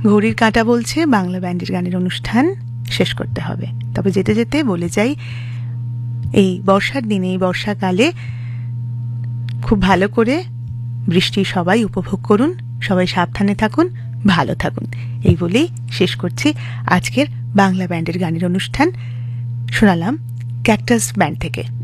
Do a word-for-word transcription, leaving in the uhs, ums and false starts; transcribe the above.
ঘড়ির কাঁটা বলছে বাংলা ব্যান্ডের গানের অনুষ্ঠান শেষ করতে হবে। তবে যেতে যেতে বলে যাই, এই বর্ষার দিনে, এই বর্ষাকালে খুব ভালো করে বৃষ্টি সবাই উপভোগ করুন, সবাই সাবধানে থাকুন, ভালো থাকুন, এই বলেই শেষ করছি আজকের বাংলা ব্যান্ডের গানের অনুষ্ঠান। শোনালাম ক্যাকটাস ব্যান্ড থেকে।